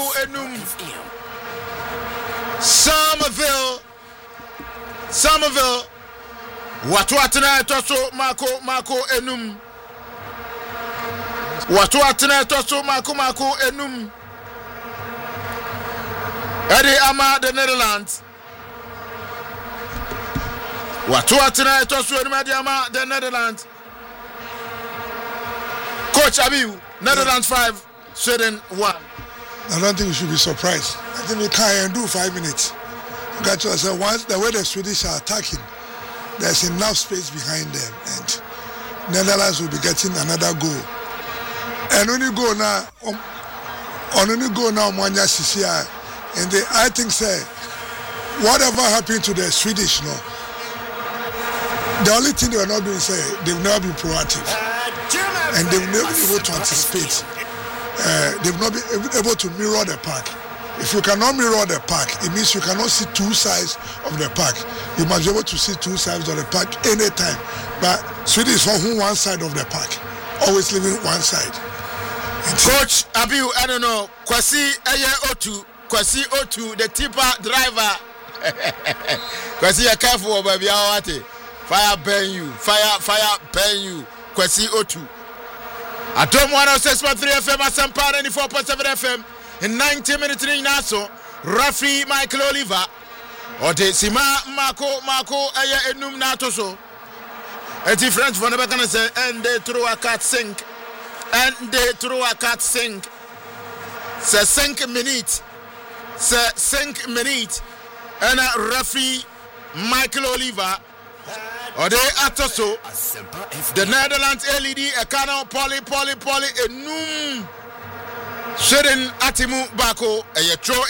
Mako Enum. Somerville. Watuatena toso Mako Enum. Watuatena toso Mako Enum. Eddie Ama the Netherlands. Watuatena toso Eddie Ama the Netherlands. Coach Abiu, Netherlands 5, Sweden 1. I don't think we should be surprised. I think we can do 5 minutes. Got yourself once the way the Swedish are attacking, there's enough space behind them, and Netherlands will be getting another goal. And when you go now, Mwanya Sisia, and I think say whatever happened to the Swedish, no. The only thing they are not doing say they've never been proactive, and they've never been able to anticipate. They've not been able to mirror the pack. If you cannot mirror the pack, it means you cannot see two sides of the pack. You must be able to see two sides of the pack anytime. But Sweden is on one side of the pack, always leaving one side. Coach Abiu, I don't know, Kwasi O2, the tipper driver. Kwasi, you're careful, baby. Fire burn you, fire burn you. Kwasi O2. I don't want to say 3 FM, Asampa 94.7 FM. In 90 minutes in Naso, referee Michael Oliver, or the Sima Mako Aya Enum Natoso. And the French for never gonna say, and they throw a cat sink, Say 5 minutes, and a referee Michael Oliver. Or they Atoso, the Netherlands LED, a canal, poly, Enum. Sweden Atimu Bako, a throw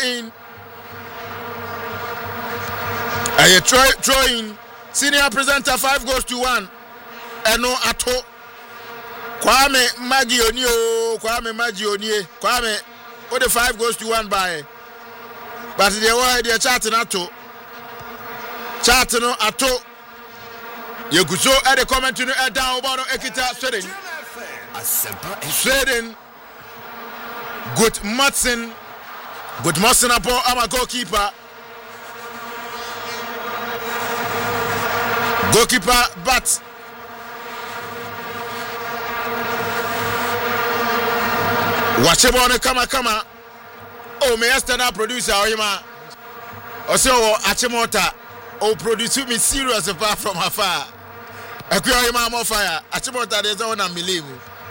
in. Senior presenter 5 goes to 1. Eno Ato. Kwame Magionie. Kwame, what the 5 goes to 1 by. But they were the chatting Ato. Chatting Ato. You could show at the comment to the down about Ekita Sweden. Good Matson upon our goalkeeper, but watch it on kama. Oh, me yesterday producer Oyima. Also, Achimota. Oh, produce me serious apart from afar. Oyima more fire. Achimota there's one and believe.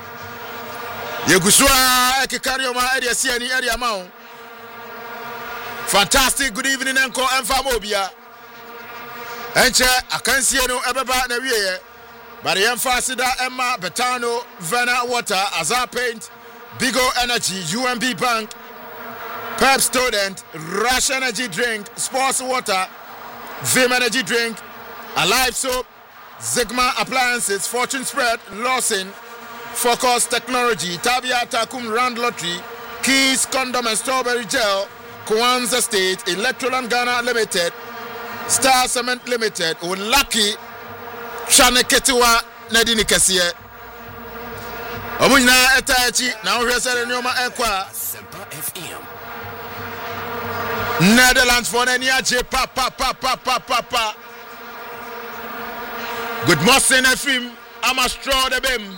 Yegusua Ekikarioma area CNE area mount. Fantastic good evening Enko Enfamobia. Enche Akansieno Ebeba na wiye. Bari Enfasida Emma Betano Vena Water Azar Paint Bigo Energy UMB Bank Pep Student Rush Energy Drink Sports Water Vim Energy Drink Alive Soap Zigma Appliances Fortune Spread Lawson Focus Technology, Tabia Takum Round Lottery, Keys Condom and Strawberry Gel, Kwanzaa State, Electroland Ghana Limited, Star Cement Limited, Lucky Chaneketiwa Nadini Kasie. Omunyina etachi na ohwese nyoma ekwa. Netherlands for Neniaje pa. Good morning FM, I'm a straw the bim.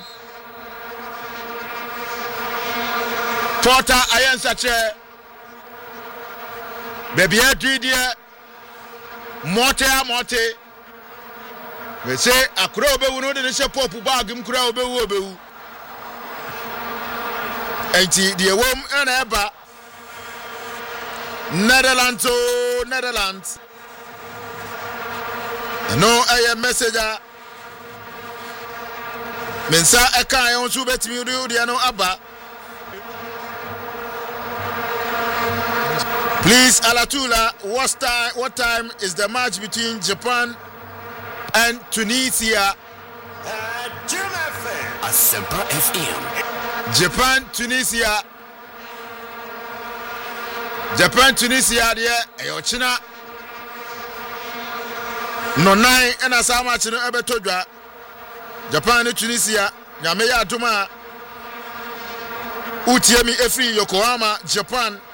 Porter Ayensache Baby Adridia Morte we say akrobe wono de she pop bag m kura obewu enti de wom na eba Netherlands no a messenger mensa eka yon su betimi de no aba. Please, Alatula, what time is the match between Japan and Tunisia? Asempa FM. Japan, Tunisia, there, China. No nine and as how much in Ebetoja. Japan and Tunisia, Yameya Tuma. Utiemi Efi, Yokohama, Japan.